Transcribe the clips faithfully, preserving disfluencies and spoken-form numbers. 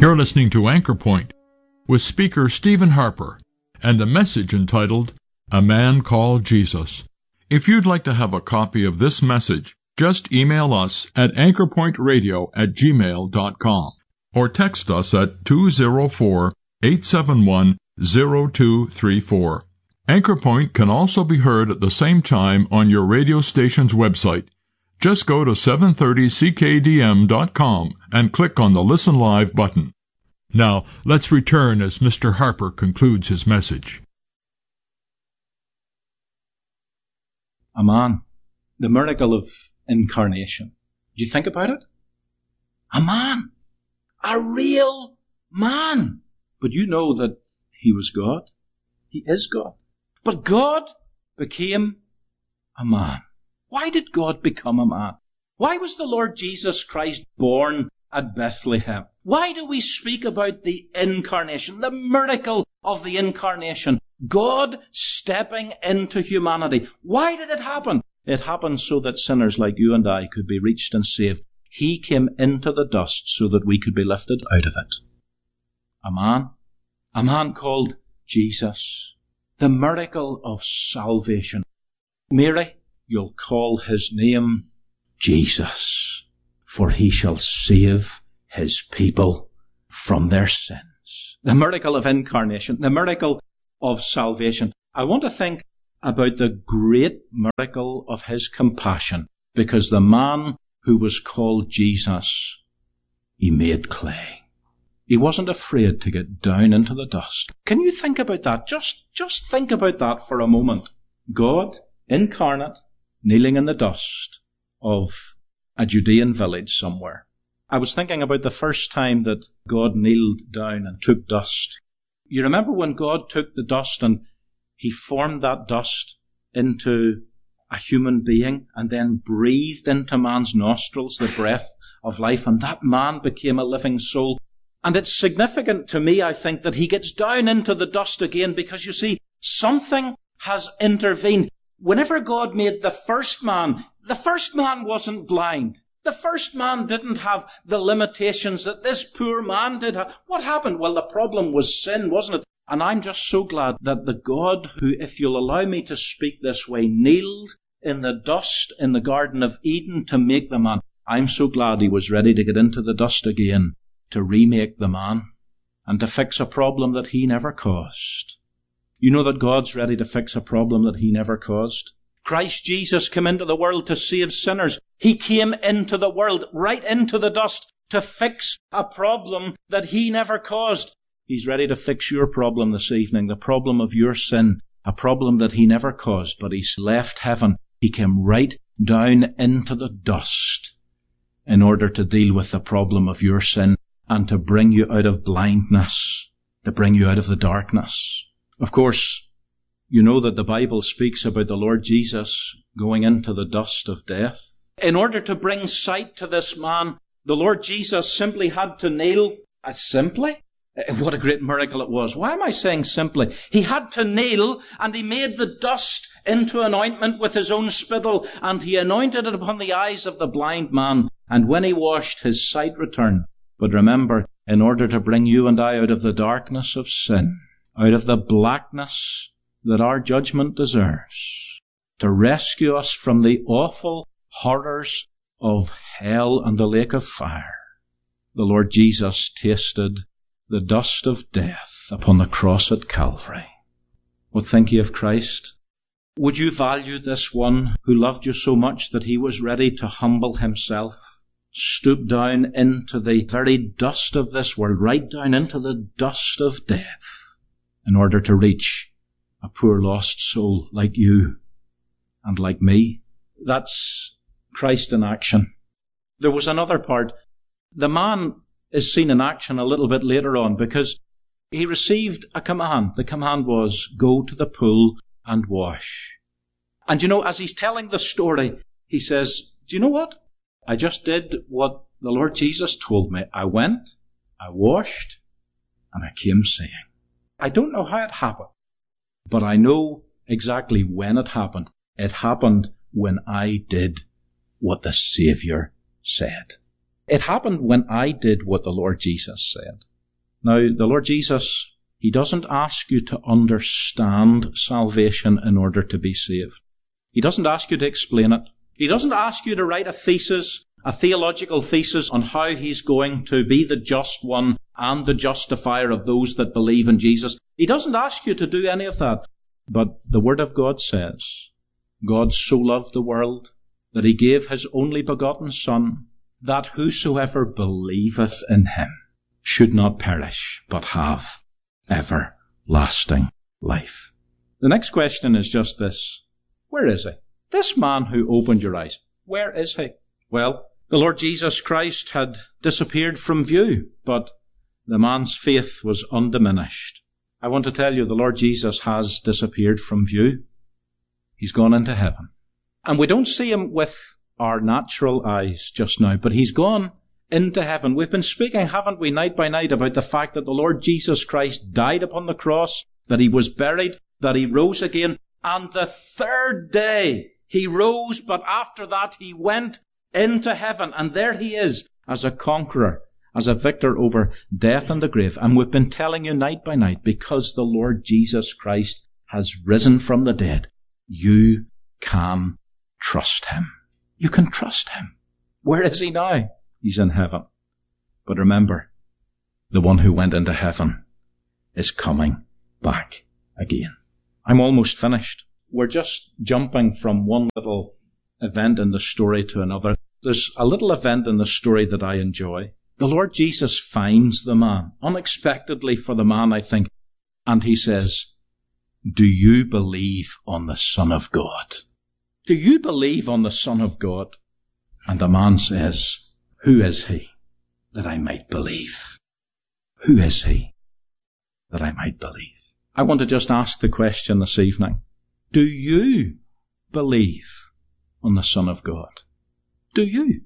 You're listening to Anchor Point with speaker Stephen Harper and the message entitled, A Man Called Jesus. If you'd like to have a copy of this message, just email us at anchorpointradio at gmail dot com or text us at two oh four, eight seven one, oh two three four. Anchor Point can also be heard at the same time on your radio station's website. Just go to seven thirty C K D M dot com and click on the Listen Live button. Now, let's return as Mister Harper concludes his message. A man. The miracle of incarnation. Do you think about it? A man. A real man. But you know that he was God. He is God. But God became a man. Why did God become a man? Why was the Lord Jesus Christ born at Bethlehem? Why do we speak about the incarnation, the miracle of the incarnation? God stepping into humanity. Why did it happen? It happened so that sinners like you and I could be reached and saved. He came into the dust so that we could be lifted out of it. A man, a man called Jesus. The miracle of salvation. Mary, you'll call his name Jesus, for he shall save his people from their sins. The miracle of incarnation, the miracle of salvation. I want to think about the great miracle of his compassion, because the man who was called Jesus, he made clay. He wasn't afraid to get down into the dust. Can you think about that? Just, just think about that for a moment. God, incarnate, kneeling in the dust of a Judean village somewhere. I was thinking about the first time that God kneeled down and took dust. You remember when God took the dust and he formed that dust into a human being and then breathed into man's nostrils the breath of life, and that man became a living soul. And it's significant to me, I think, that he gets down into the dust again, because you see, something has intervened. Whenever God made the first man, the first man wasn't blind. The first man didn't have the limitations that this poor man did have. What happened? Well, the problem was sin, wasn't it? And I'm just so glad that the God who, if you'll allow me to speak this way, kneeled in the dust in the Garden of Eden to make the man. I'm so glad he was ready to get into the dust again to remake the man and to fix a problem that he never caused. You know that God's ready to fix a problem that he never caused. Christ Jesus came into the world to save sinners. He came into the world, right into the dust, to fix a problem that he never caused. He's ready to fix your problem this evening, the problem of your sin, a problem that he never caused, but he's left heaven. He came right down into the dust in order to deal with the problem of your sin and to bring you out of blindness, to bring you out of the darkness. Of course, you know that the Bible speaks about the Lord Jesus going into the dust of death. In order to bring sight to this man, the Lord Jesus simply had to nail, uh, simply? What a great miracle it was. Why am I saying simply? He had to nail, and he made the dust into an ointment with his own spittle, and he anointed it upon the eyes of the blind man. And when he washed, his sight returned. But remember, in order to bring you and I out of the darkness of sin, out of the blackness that our judgment deserves, to rescue us from the awful horrors of hell and the lake of fire, the Lord Jesus tasted the dust of death upon the cross at Calvary. What think you of Christ? Would you value this one who loved you so much that he was ready to humble himself, stoop down into the very dust of this world, right down into the dust of death, in order to reach a poor lost soul like you and like me? That's Christ in action. There was another part. The man is seen in action a little bit later on, because he received a command. The command was, go to the pool and wash. And you know, as he's telling the story, he says, do you know what? I just did what the Lord Jesus told me. I went, I washed, and I came seeing. I don't know how it happened, but I know exactly when it happened. It happened when I did what the Savior said. It happened when I did what the Lord Jesus said. Now, the Lord Jesus, he doesn't ask you to understand salvation in order to be saved. He doesn't ask you to explain it. He doesn't ask you to write a thesis, a theological thesis on how he's going to be the just one and the justifier of those that believe in Jesus. He doesn't ask you to do any of that. But the Word of God says, God so loved the world that he gave his only begotten Son, that whosoever believeth in him should not perish, but have everlasting life. The next question is just this. Where is he? This man who opened your eyes, where is he? Well, the Lord Jesus Christ had disappeared from view, but the man's faith was undiminished. I want to tell you, the Lord Jesus has disappeared from view. He's gone into heaven. And we don't see him with our natural eyes just now, but he's gone into heaven. We've been speaking, haven't we, night by night about the fact that the Lord Jesus Christ died upon the cross, that he was buried, that he rose again, and the third day he rose, but after that he went into heaven, and there he is as a conqueror, as a victor over death and the grave. And we've been telling you night by night, because the Lord Jesus Christ has risen from the dead, you can trust him. You can trust him. Where is he now? He's in heaven. But remember, the one who went into heaven is coming back again. I'm almost finished. We're just jumping from one little event in the story to another. There's a little event in the story that I enjoy. The Lord Jesus finds the man, unexpectedly for the man, I think, and he says, do you believe on the Son of God? Do you believe on the Son of God? And the man says, who is he that I might believe? Who is he that I might believe? I want to just ask the question this evening. Do you believe on the Son of God? Do you?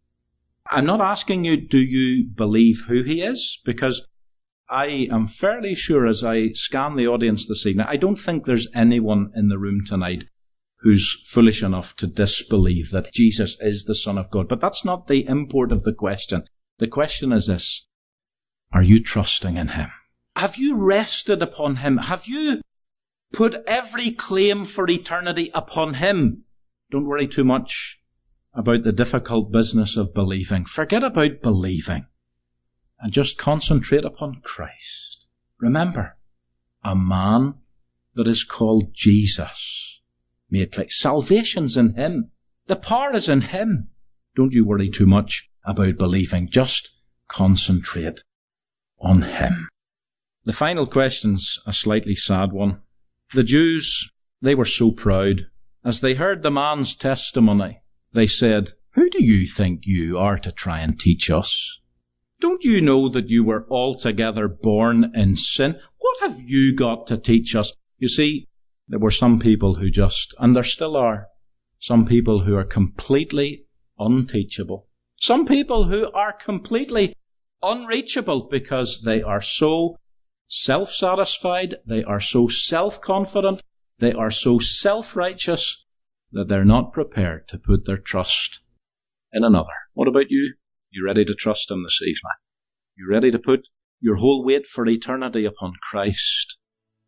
I'm not asking you, do you believe who he is? Because I am fairly sure, as I scan the audience this evening, I don't think there's anyone in the room tonight who's foolish enough to disbelieve that Jesus is the Son of God. But that's not the import of the question. The question is this. Are you trusting in him? Have you rested upon him? Have you put every claim for eternity upon him? Don't worry too much about the difficult business of believing. Forget about believing and just concentrate upon Christ. Remember, a man that is called Jesus. May it click. Salvation's in him. The power is in him. Don't you worry too much about believing. Just concentrate on him. The final question's a slightly sad one. The Jews, they were so proud. As they heard the man's testimony, they said, who do you think you are to try and teach us? Don't you know that you were altogether born in sin? What have you got to teach us? You see, there were some people who just, and there still are, some people who are completely unteachable. Some people who are completely unreachable because they are so self-satisfied, they are so self-confident, they are so self-righteous that they're not prepared to put their trust in another. What about you? You ready to trust him this evening? You ready to put your whole weight for eternity upon Christ?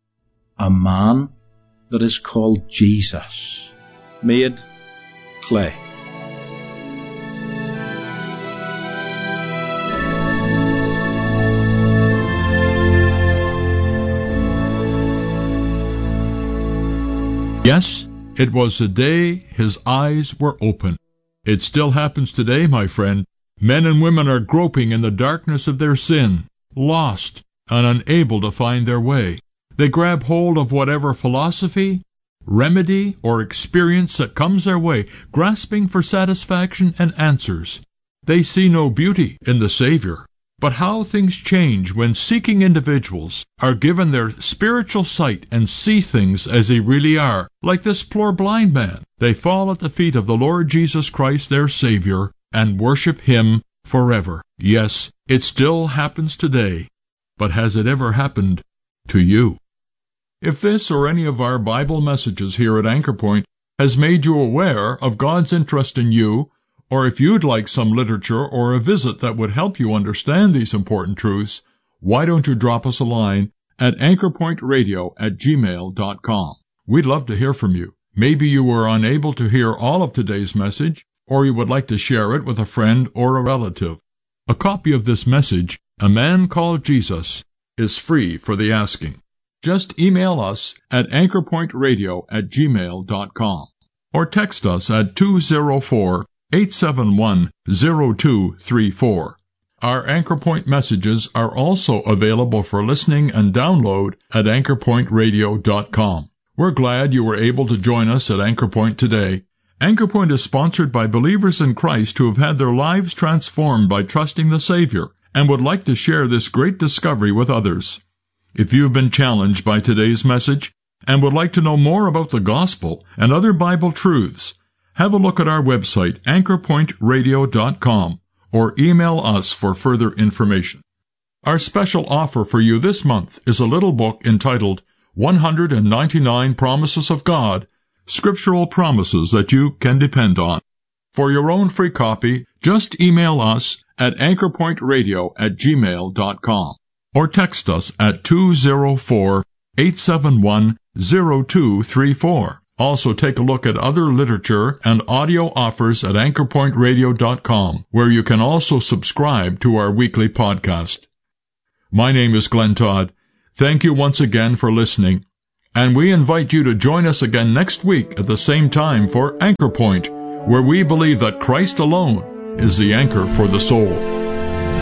A man that is called Jesus, made clay. Yes, it was the day his eyes were open. It still happens today, my friend. Men and women are groping in the darkness of their sin, lost and unable to find their way. They grab hold of whatever philosophy, remedy, or experience that comes their way, grasping for satisfaction and answers. They see no beauty in the Savior. But how things change when seeking individuals are given their spiritual sight and see things as they really are. Like this poor blind man, they fall at the feet of the Lord Jesus Christ, their Savior, and worship him forever. Yes, it still happens today. But has it ever happened to you? If this or any of our Bible messages here at Anchor Point has made you aware of God's interest in you, or if you'd like some literature or a visit that would help you understand these important truths, why don't you drop us a line at anchor point radio at gmail dot com. We'd love to hear from you. Maybe you were unable to hear all of today's message, or you would like to share it with a friend or a relative. A copy of this message, A Man Called Jesus, is free for the asking. Just email us at anchor point radio at gmail dot com or text us at two zero four, eight seven one, zero two three four. Our Anchor Point messages are also available for listening and download at anchor point radio dot com. We're glad you were able to join us at Anchor Point today. Anchor Point is sponsored by believers in Christ who have had their lives transformed by trusting the Savior and would like to share this great discovery with others. If you've been challenged by today's message and would like to know more about the gospel and other Bible truths, have a look at our website, anchor point radio dot com, or email us for further information. Our special offer for you this month is a little book entitled one hundred ninety-nine Promises of God, Scriptural Promises that You Can Depend On. For your own free copy, just email us at anchor point radio at gmail dot com or text us at two zero four, eight seven one, zero two three four. Also take a look at other literature and audio offers at anchor point radio dot com, where you can also subscribe to our weekly podcast. My name is Glenn Todd. Thank you once again for listening, and we invite you to join us again next week at the same time for Anchor Point, where we believe that Christ alone is the anchor for the soul.